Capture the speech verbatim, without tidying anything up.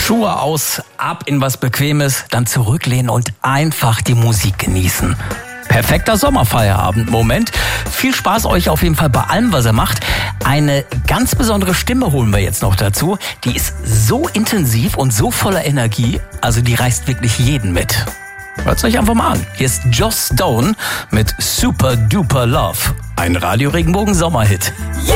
Schuhe aus, ab in was Bequemes, dann zurücklehnen und einfach die Musik genießen. Perfekter Sommerfeierabend-Moment. Viel Spaß euch auf jeden Fall bei allem, was ihr macht. Eine ganz besondere Stimme holen wir jetzt noch dazu. Die ist so intensiv und so voller Energie, also die reißt wirklich jeden mit. Hört's euch einfach mal an. Hier ist Joss Stone mit Super Duper Love. Ein Radio Regenbogen Sommerhit.